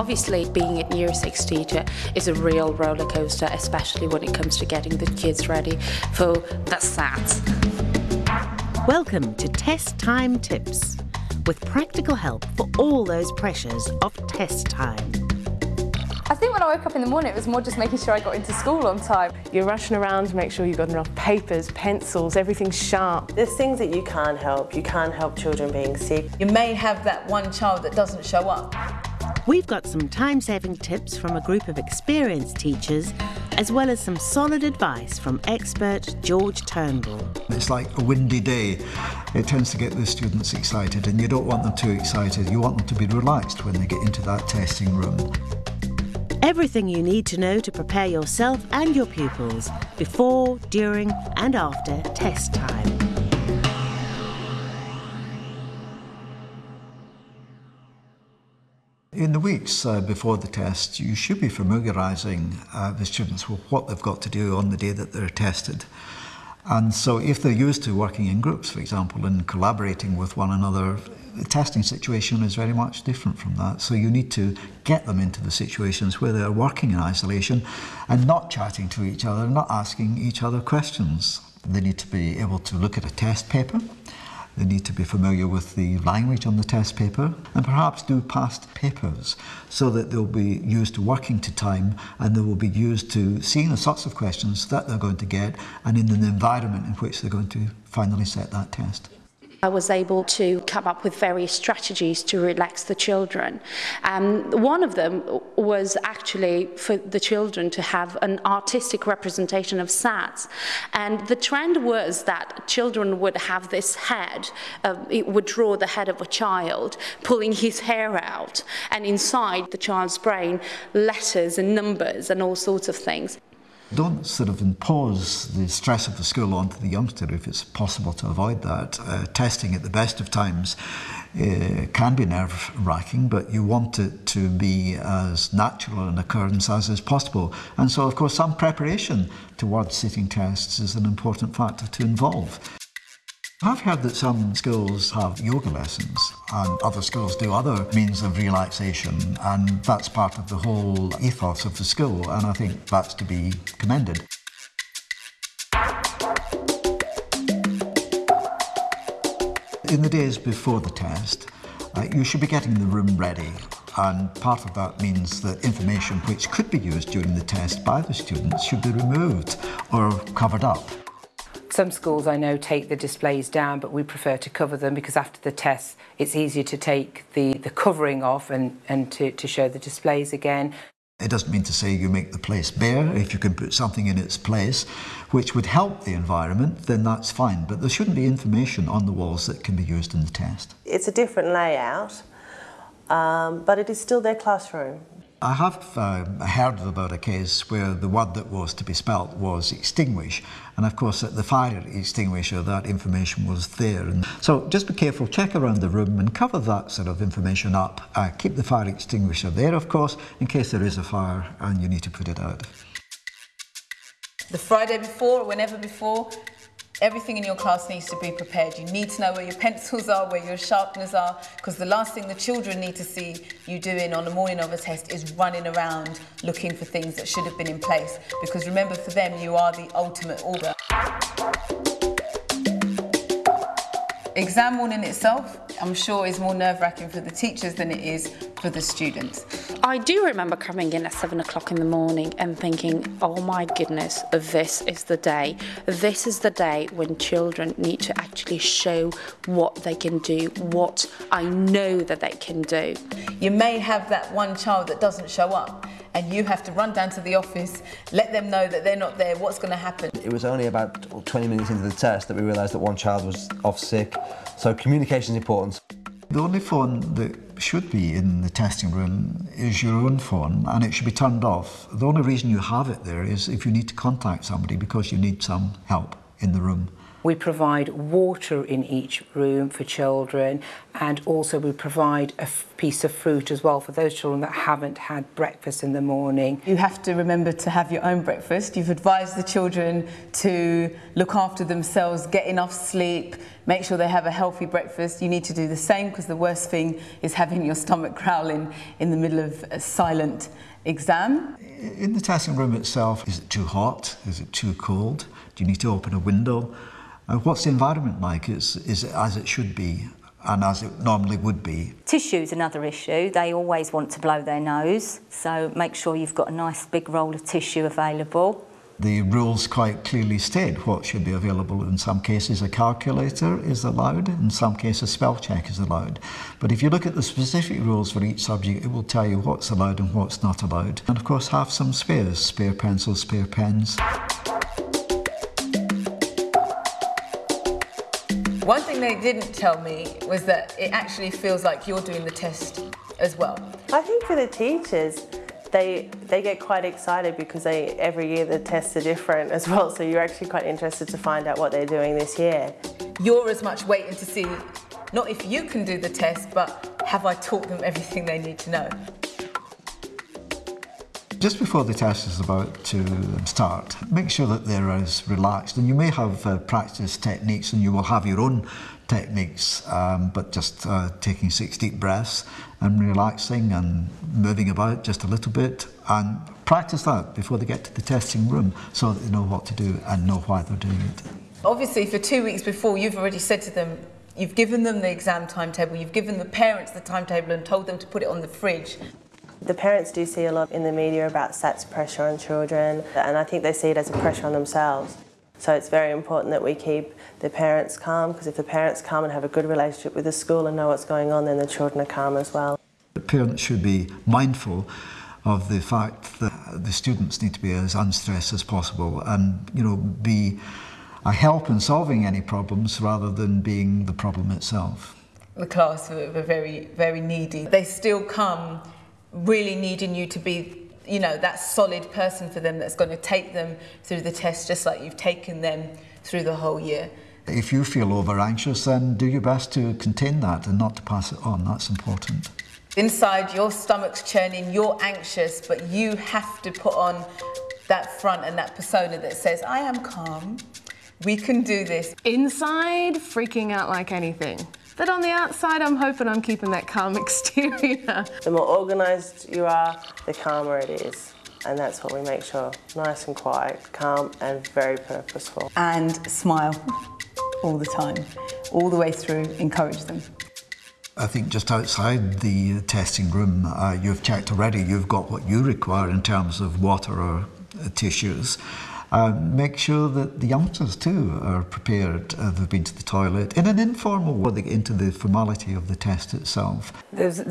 Obviously, being a Year 6 teacher is a real roller coaster, especially when it comes to getting the kids ready for the SATs. Welcome to Test Time Tips, with practical help for all those pressures of test time. I think when I woke up in the morning, it was more just making sure I got into school on time. You're rushing around to make sure you've got enough papers, pencils, everything's sharp. There's things that you can't help. You can't help children being sick. You may have that one child that doesn't show up. We've got some time-saving tips from a group of experienced teachers, as well as some solid advice from expert George Turnbull. It's like a windy day. It tends to get the students excited, and you don't want them too excited. You want them to be relaxed when they get into that testing room. Everything you need to know to prepare yourself and your pupils before, during and after test time. In the weeks before the test, you should be familiarising the students with what they've got to do on the day that they're tested. And so if they're used to working in groups, for example, and collaborating with one another, the testing situation is very much different from that. So you need to get them into the situations where they're working in isolation and not chatting to each other, not asking each other questions. They need to be able to look at a test paper. They need to be familiar with the language on the test paper and perhaps do past papers so that they'll be used to working to time and they will be used to seeing the sorts of questions that they're going to get and in an environment in which they're going to finally set that test. I was able to come up with various strategies to relax the children. One of them was actually for the children to have an artistic representation of SATs. And the trend was that children would have this head, it would draw the head of a child, pulling his hair out, and inside the child's brain, letters and numbers and all sorts of things. Don't sort of impose the stress of the school onto the youngster if it's possible to avoid that. Testing at the best of times can be nerve-wracking, but you want it to be as natural an occurrence as is possible. And so, of course, some preparation towards sitting tests is an important factor to involve. I've heard that some schools have yoga lessons and other schools do other means of relaxation, and that's part of the whole ethos of the school, and I think that's to be commended. In the days before the test, you should be getting the room ready, and part of that means that information which could be used during the test by the students should be removed or covered up. Some schools I know take the displays down, but we prefer to cover them because after the test it's easier to take the covering off and to show the displays again. It doesn't mean to say you make the place bare. If you can put something in its place which would help the environment, then that's fine. But there shouldn't be information on the walls that can be used in the test. It's a different layout, but it is still their classroom. I have heard about a case where the word that was to be spelt was extinguish, and of course at the fire extinguisher that information was there. And so just be careful, check around the room and cover that sort of information up. Keep the fire extinguisher there, of course, in case there is a fire and you need to put it out. The Friday before, or whenever before, everything in your class needs to be prepared. You need to know where your pencils are, where your sharpeners are, because the last thing the children need to see you doing on the morning of a test is running around looking for things that should have been in place. Because remember, for them, you are the ultimate order. Exam morning itself, I'm sure, is more nerve-wracking for the teachers than it is for the students. I do remember coming in at 7 o'clock in the morning and thinking, oh my goodness, this is the day. This is the day when children need to actually show what they can do, what I know that they can do. You may have that one child that doesn't show up, and you have to run down to the office, let them know that they're not there, what's going to happen. It was only about 20 minutes into the test that we realised that one child was off sick, so communication is important. The only phone that should be in the testing room is your own phone, and it should be turned off. The only reason you have it there is if you need to contact somebody because you need some help in the room. We provide water in each room for children, and also we provide a piece of fruit as well for those children that haven't had breakfast in the morning. You have to remember to have your own breakfast. You've advised the children to look after themselves, get enough sleep, make sure they have a healthy breakfast. You need to do the same, because the worst thing is having your stomach growling in the middle of a silent exam. In the testing room itself, is it too hot? Is it too cold? Do you need to open a window? What's the environment like? Is it as it should be and as it normally would be? Tissue's another issue. They always want to blow their nose, so make sure you've got a nice big roll of tissue available. The rules quite clearly state what should be available. In some cases a calculator is allowed, in some cases spell check is allowed. But if you look at the specific rules for each subject, it will tell you what's allowed and what's not allowed. And of course have some spares, spare pencils, spare pens. One thing they didn't tell me was that it actually feels like you're doing the test as well. I think for the teachers, they get quite excited because every year the tests are different as well, so you're actually quite interested to find out what they're doing this year. You're as much waiting to see, not if you can do the test, but have I taught them everything they need to know? Just before the test is about to start, make sure that they're as relaxed, and you may have practice techniques and you will have your own techniques, but just taking 6 deep breaths and relaxing and moving about just a little bit, and practice that before they get to the testing room so that they know what to do and know why they're doing it. Obviously for 2 weeks before, you've already said to them, you've given them the exam timetable, you've given the parents the timetable and told them to put it on the fridge. The parents do see a lot in the media about SATS pressure on children, and I think they see it as a pressure on themselves. So it's very important that we keep the parents calm, because if the parents calm and have a good relationship with the school and know what's going on, then the children are calm as well. The parents should be mindful of the fact that the students need to be as unstressed as possible and, you know, be a help in solving any problems rather than being the problem itself. The class were very, very needy. They still come really needing you to be, you know, that solid person for them that's going to take them through the test just like you've taken them through the whole year. If you feel over anxious, then do your best to contain that and not to pass it on. That's important. Inside, your stomach's churning, you're anxious, but you have to put on that front and that persona that says, I am calm, we can do this. Inside, freaking out like anything. But on the outside, I'm hoping I'm keeping that calm exterior. The more organised you are, the calmer it is. And that's what we make sure. Nice and quiet, calm and very purposeful. And smile all the time, all the way through, encourage them. I think just outside the testing room, you've checked already, you've got what you require in terms of water or tissues. Make sure that the youngsters too are prepared, they've been to the toilet in an informal way, they get into the formality of the test itself.